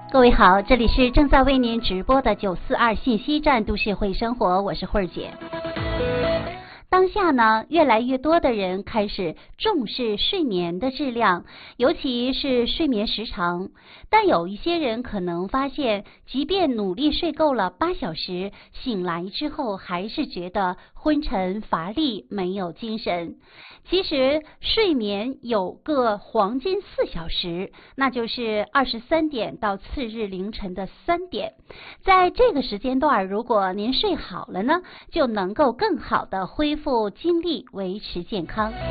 各位好，这里是正在为您直播的942信息站都市会生活，我是慧儿姐。当下呢，越来越多的人开始重视睡眠的质量，尤其是睡眠时长。但有一些人可能发现，即便努力睡够了8小时，醒来之后还是觉得昏沉乏力，没有精神。其实睡眠有个黄金4小时，那就是23点到次日凌晨的3点。在这个时间段，如果您睡好了呢，就能够更好的恢复精力，维持健康。